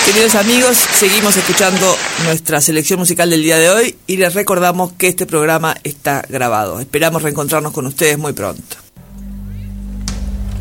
Queridos amigos, seguimos escuchando nuestra selección musical del día de hoy y les recordamos que este programa está grabado. Esperamos reencontrarnos con ustedes muy pronto.